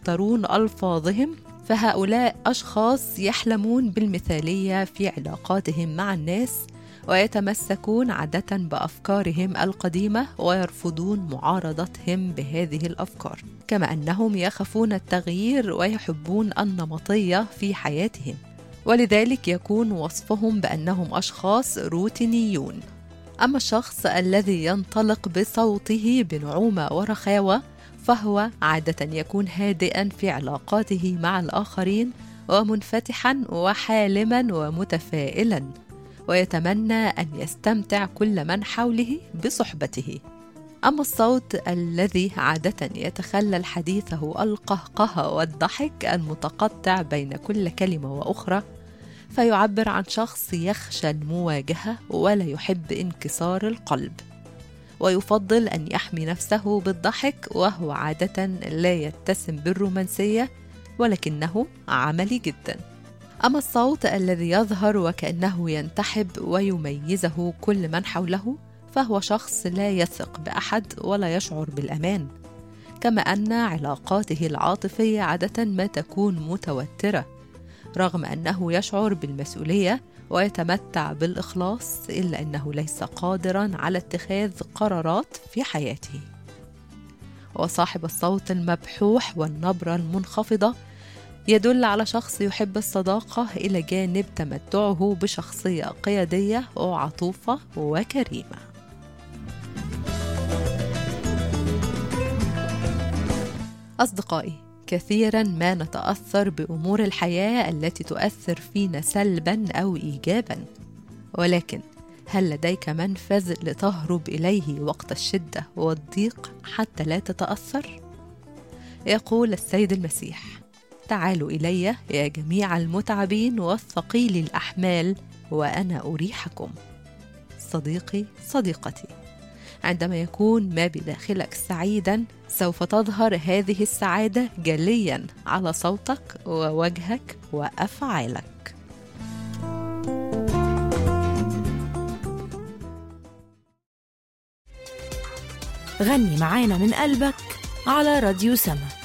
يختارون ألفاظهم، فهؤلاء أشخاص يحلمون بالمثالية في علاقاتهم مع الناس، ويتمسكون عادة بأفكارهم القديمة ويرفضون معارضتهم بهذه الأفكار، كما أنهم يخافون التغيير ويحبون النمطية في حياتهم، ولذلك يكون وصفهم بأنهم أشخاص روتينيون. أما الشخص الذي ينطلق بصوته بنعومة ورخاوة فهو عادة يكون هادئا في علاقاته مع الآخرين، ومنفتحا وحالما ومتفائلا، ويتمنى أن يستمتع كل من حوله بصحبته. أما الصوت الذي عادة يتخلل حديثه القهقه والضحك المتقطع بين كل كلمة وأخرى، فيعبر عن شخص يخشى المواجهة ولا يحب انكسار القلب، ويفضل أن يحمي نفسه بالضحك، وهو عادة لا يتسم بالرومانسية ولكنه عملي جدا. أما الصوت الذي يظهر وكأنه ينتحب ويميزه كل من حوله، فهو شخص لا يثق بأحد ولا يشعر بالأمان، كما أن علاقاته العاطفية عادة ما تكون متوترة، رغم أنه يشعر بالمسؤولية ويتمتع بالإخلاص، إلا أنه ليس قادراً على اتخاذ قرارات في حياته. وصاحب الصوت المبحوح والنبرة المنخفضة يدل على شخص يحب الصداقة إلى جانب تمتعه بشخصية قيادية وعطوفة وكريمة. أصدقائي، كثيراً ما نتأثر بأمور الحياة التي تؤثر فينا سلباً أو إيجاباً، ولكن هل لديك منفذ لتهرب إليه وقت الشدة والضيق حتى لا تتأثر؟ يقول السيد المسيح: تعالوا إلي يا جميع المتعبين والثقيل الأحمال وأنا أريحكم. صديقي، صديقتي، عندما يكون ما بداخلك سعيداً سوف تظهر هذه السعادة جلياً على صوتك ووجهك وأفعالك. غني معانا من قلبك على راديو سما.